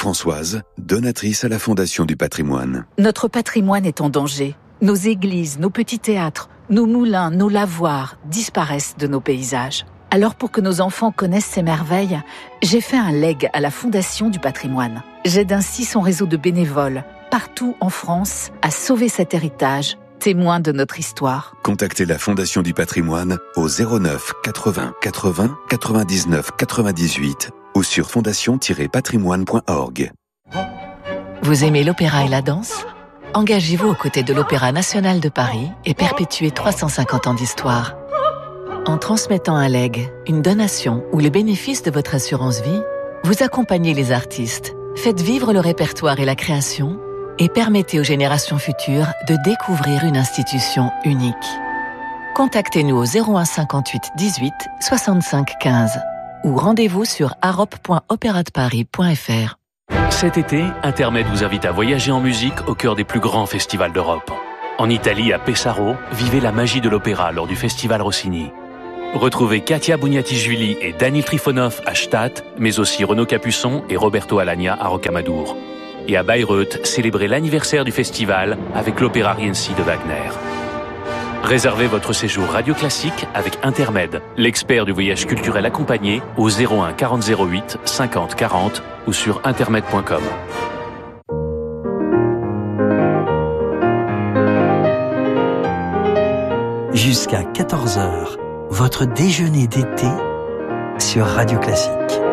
Françoise, donatrice à la Fondation du patrimoine. Notre patrimoine est en danger. Nos églises, nos petits théâtres, nos moulins, nos lavoirs disparaissent de nos paysages. Alors pour que nos enfants connaissent ces merveilles, j'ai fait un leg à la Fondation du patrimoine. J'aide ainsi son réseau de bénévoles, partout en France, à sauver cet héritage, témoin de notre histoire. Contactez la Fondation du patrimoine au 09 80 80 99 98 ou sur fondation-patrimoine.org. Vous aimez l'opéra et la danse ? Engagez-vous aux côtés de l'Opéra national de Paris et perpétuez 350 ans d'histoire. En transmettant un leg, une donation ou les bénéfices de votre assurance vie, vous accompagnez les artistes, faites vivre le répertoire et la création et permettez aux générations futures de découvrir une institution unique. Contactez-nous au 01 58 18 65 15 ou rendez-vous sur arop.opéradeparis.fr. Cet été, Intermed vous invite à voyager en musique au cœur des plus grands festivals d'Europe. En Italie, à Pesaro, vivez la magie de l'opéra lors du Festival Rossini. Retrouvez Katia Bugnatichvili et Danil Trifonov à Stade, mais aussi Renaud Capuçon et Roberto Alagna à Rocamadour. Et à Bayreuth, célébrez l'anniversaire du festival avec l'opéra Rienzi de Wagner. Réservez votre séjour radio classique avec Intermed, l'expert du voyage culturel accompagné au 01 40 08 50 40 ou sur intermed.com. Jusqu'à 14h, votre déjeuner d'été sur Radio Classique.